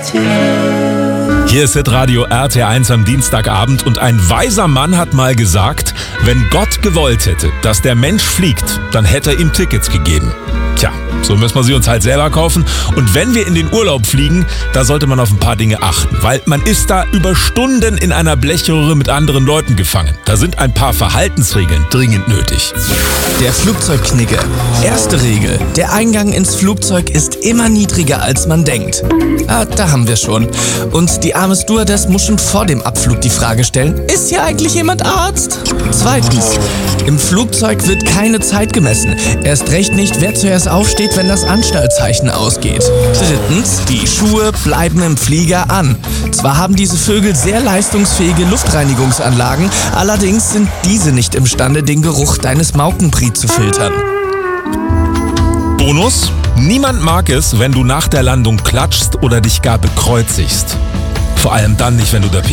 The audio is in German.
Hier ist Hitradio RT1 am Dienstagabend und ein weiser Mann hat mal gesagt, wenn Gott gewollt hätte, dass der Mensch fliegt, dann hätte er ihm Tickets gegeben. Tja, so müssen wir sie uns halt selber kaufen. Und wenn wir in den Urlaub fliegen, da sollte man auf ein paar Dinge achten. Weil man ist da über Stunden in einer Blechröhre mit anderen Leuten gefangen. Da sind ein paar Verhaltensregeln dringend nötig. Der Flugzeugknigge. Erste Regel. Der Eingang ins Flugzeug ist immer niedriger, als man denkt. Da haben wir schon. Und die arme Stewardess muss schon vor dem Abflug die Frage stellen, ist hier eigentlich jemand Arzt? Zweitens. Im Flugzeug wird keine Zeit gemessen. Erst recht nicht, wer zuerst aufsteht, wenn das Anschnallzeichen ausgeht. Drittens. Die Schuhe bleiben im Flieger an. Zwar haben diese Vögel sehr leistungsfähige Luftreinigungsanlagen, allerdings sind diese nicht imstande, den Geruch deines Maukenbrie zu filtern. Bonus: Niemand mag es, wenn du nach der Landung klatschst oder dich gar bekreuzigst. Vor allem dann nicht, wenn du der